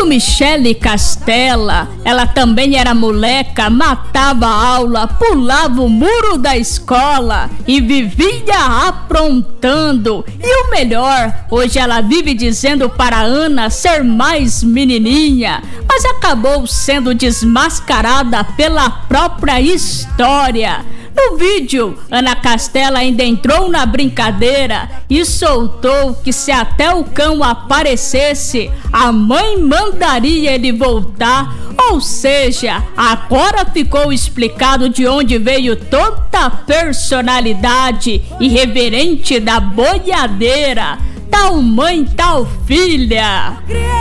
Viu Michele Castela? Ela também era moleca, matava a aula, pulava o muro da escola e vivia aprontando. E o melhor, hoje ela vive dizendo para Ana ser mais menininha, mas acabou sendo desmascarada pela própria história. No vídeo, Ana Castela ainda entrou na brincadeira e soltou que se até o cão aparecesse, a mãe mandaria ele voltar. Ou seja, agora ficou explicado de onde veio toda a personalidade irreverente da boiadeira. Tal mãe, tal filha.